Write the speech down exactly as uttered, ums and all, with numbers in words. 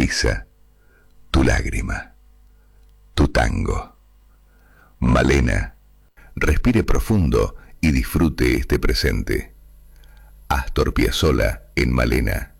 risa, tu lágrima, tu tango. Malena, respire profundo y disfrute este presente. Astor Piazzolla en Malena.